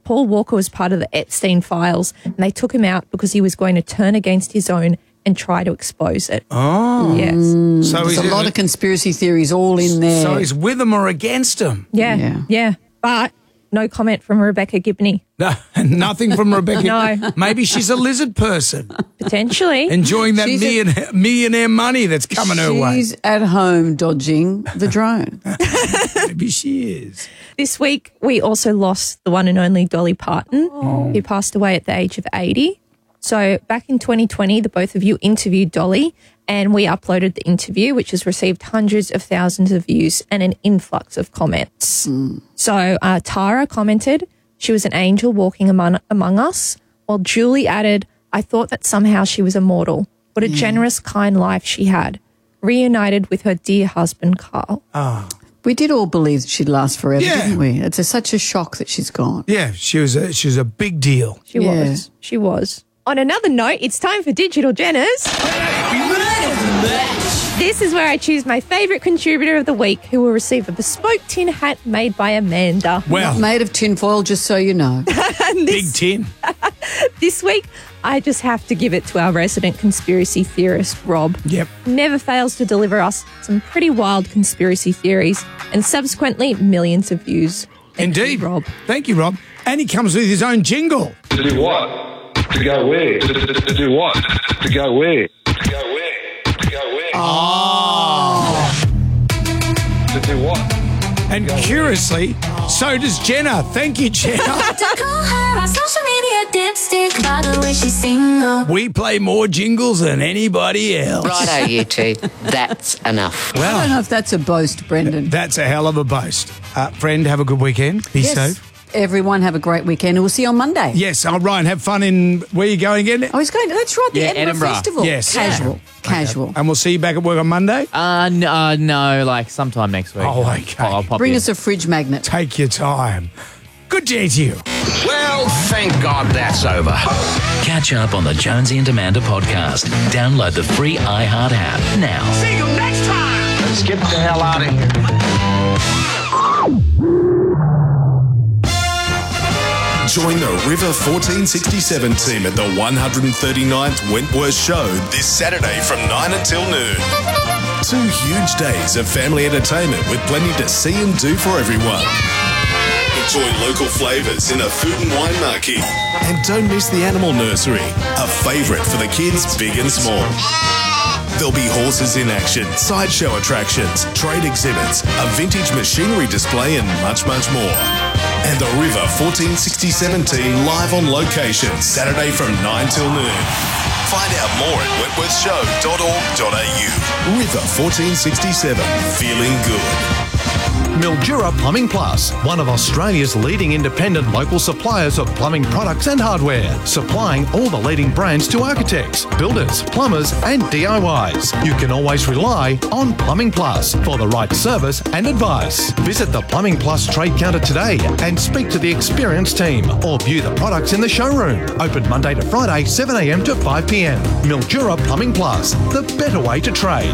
Paul Walker was part of the Epstein files, and they took him out because he was going to turn against his own and try to expose it. Oh. Yes. So There's a lot of conspiracy theories all in there. So he's with them or against them? Yeah. But no comment from Rebecca Gibney. No, nothing from Rebecca. No. Maybe she's a lizard person. Potentially. Enjoying that millionaire money that's coming her way. She's at home dodging the drone. Maybe she is. This week, we also lost the one and only Dolly Parton, who passed away at the age of 80. So back in 2020, the both of you interviewed Dolly, and we uploaded the interview, which has received hundreds of thousands of views and an influx of comments. So Tara commented, she was an angel walking among us, while Julie added, I thought that somehow she was immortal. What a generous, kind life she had. Reunited with her dear husband, Carl. We did all believe that she'd last forever, didn't we? It's such a shock that she's gone. Yeah, she was a big deal. She was. She was. On another note, it's time for Digital Jenners. This is where I choose my favourite contributor of the week, who will receive a bespoke tin hat made by Amanda. Well, Not made of tinfoil, just so you know. big tin. This week, I just have to give it to our resident conspiracy theorist, Rob. Yep. Never fails to deliver us some pretty wild conspiracy theories and subsequently millions of views. Indeed. Rob. Thank you, Rob. And he comes with his own jingle. To do what? To go where? To do what? To go where? To go where? To go where? To do what? And curiously, so does Jenna. Thank you, Jenna. Don't call her on social media dipstick by the way she single. We play more jingles than anybody else. Righto, you two. That's enough. I don't know if that's a boast, Brendan. That's a hell of a boast. Friend, have a good weekend. Be safe. Everyone have a great weekend, and we'll see you on Monday. Yes, Ryan, have fun in, where are you going again? I was going to, that's right, the Edinburgh Festival. Yes. Casual. And we'll see you back at work on Monday? No, like sometime next week. Oh, okay. I'll pop Bring in. us a fridge magnet. Take your time. Good day to you. Well, thank God that's over. Catch up on the Jonesy and Amanda podcast. Download the free iHeart app now. See you next time. Let's get the hell out of here. Join the River 1467 team at the 139th Wentworth Show this Saturday from 9 until noon. 2 huge days of family entertainment with plenty to see and do for everyone. Enjoy local flavours in a food and wine marquee. And don't miss the Animal Nursery, a favourite for the kids big and small. There'll be horses in action, sideshow attractions, trade exhibits, a vintage machinery display and much, much more. And the River 1467 team live on location Saturday from 9 till noon. Find out more at wentworthshow.org.au. River 1467, feeling good. Mildura Plumbing Plus, one of Australia's leading independent local suppliers of plumbing products and hardware, supplying all the leading brands to architects, builders, plumbers and DIYs. You can always rely on Plumbing Plus for the right service and advice. Visit the Plumbing Plus trade counter today and speak to the experienced team or view the products in the showroom. Open Monday to Friday, 7 a.m. to 5 p.m. Mildura Plumbing Plus, the better way to trade.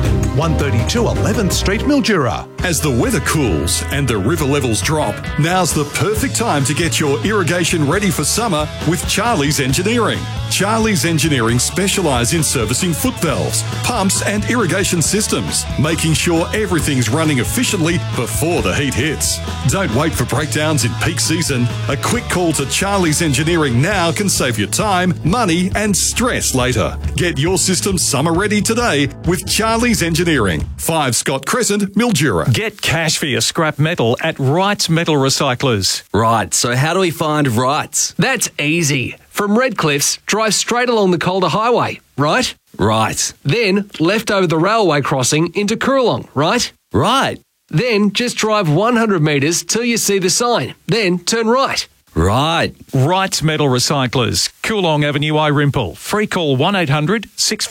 132 11th Street, Mildura. As the weather cools and the river levels drop, now's the perfect time to get your irrigation ready for summer with Charlie's Engineering. Charlie's Engineering specialise in servicing foot valves, pumps and irrigation systems, making sure everything's running efficiently before the heat hits. Don't wait for breakdowns in peak season. A quick call to Charlie's Engineering now can save you time, money and stress later. Get your system summer ready today with Charlie's Engineering, 5 Scott Crescent, Mildura. Get cash for your scrap metal at Wrights Metal Recyclers. Right, so how do we find Wrights? That's easy. From Redcliffs, drive straight along the Calder Highway, right? Right. Then left over the railway crossing into Coorong, right? Right. Then just drive 100 metres till you see the sign. Then turn right. Right. Wrights Metal Recyclers, Coorong Avenue, Irimple. Free call 1800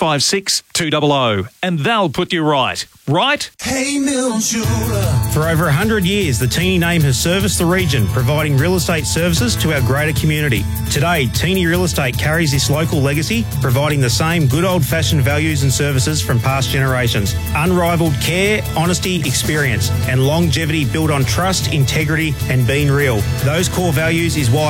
656 200 and they'll put you right. Right? Hey, Mildura. For over 100 years, the Teeny name has serviced the region, providing real estate services to our greater community. Today, Teeny Real Estate carries this local legacy, providing the same good old-fashioned values and services from past generations. Unrivaled care, honesty, experience, and longevity built on trust, integrity, and being real. Those core values is why